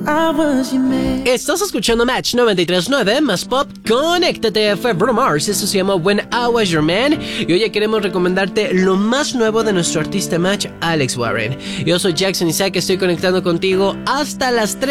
Estás escuchando Match 93.9 más pop. Conéctate, fue Bruno Mars. Esto se llama When I Was Your Man. Y hoy ya queremos recomendarte lo más nuevo de nuestro artista Match, Alex Warren. Yo soy Jackson Isaac, estoy conectando contigo hasta las 3